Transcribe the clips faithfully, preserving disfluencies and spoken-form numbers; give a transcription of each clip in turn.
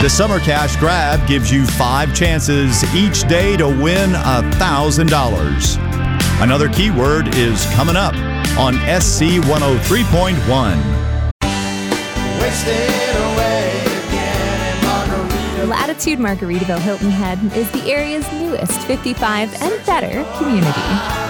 The Summer Cash Grab gives you five chances each day to win one thousand dollars. Another keyword is coming up on S C one oh three point one. Latitude Margaritaville Hilton Head is the area's newest fifty-five and better community.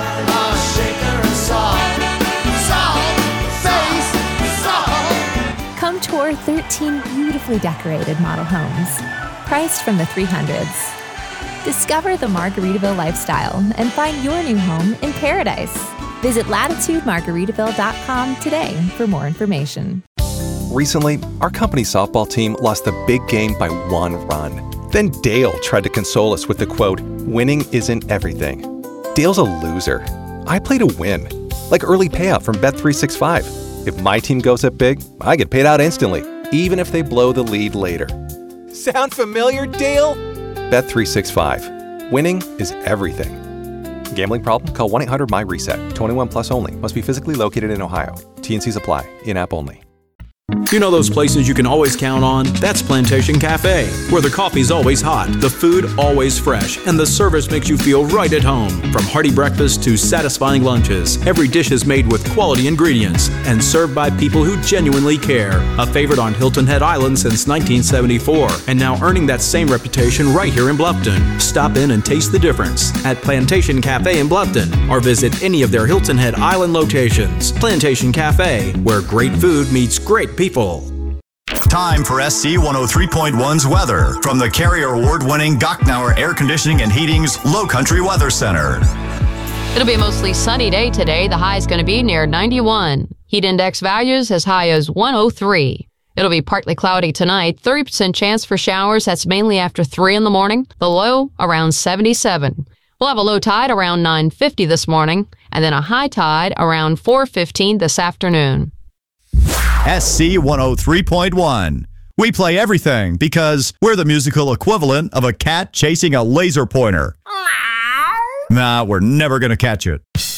Come tour thirteen beautifully decorated model homes, priced from the three hundreds. Discover the Margaritaville lifestyle and find your new home in paradise. Visit latitude margaritaville dot com today for more information. Recently, our company softball team lost the big game by one run. Then Dale tried to console us with the quote, "Winning isn't everything." Dale's a loser. I play to win, like early payout from Bet three sixty-five. If my team goes up big, I get paid out instantly, even if they blow the lead later. Sound familiar, Dale? Bet three sixty-five. Winning is everything. Gambling problem? Call one eight hundred M Y RESET. twenty-one plus only. Must be physically located in Ohio. T and Cs apply. In-app only. You know those places you can always count on? That's Plantation Cafe, where the coffee's always hot, the food always fresh, and the service makes you feel right at home. From hearty breakfast to satisfying lunches, every dish is made with quality ingredients and served by people who genuinely care. A favorite on Hilton Head Island since nineteen seventy-four, and now earning that same reputation right here in Bluffton. Stop in and taste the difference at Plantation Cafe in Bluffton, or visit any of their Hilton Head Island locations. Plantation Cafe, where great food meets great people. Time for S C one oh three point one's weather from the Carrier Award-winning Gochnauer Air Conditioning and Heating's Low Country Weather Center. It'll be a mostly sunny day today. The high is going to be near ninety-one. Heat index values as high as one oh three. It'll be partly cloudy tonight. thirty percent chance for showers. That's mainly after three in the morning. The low around seventy-seven. We'll have a low tide around nine fifty this morning, and then a high tide around four fifteen this afternoon. S C one oh three point one. We play everything because we're the musical equivalent of a cat chasing a laser pointer. Nah, we're never going to catch it.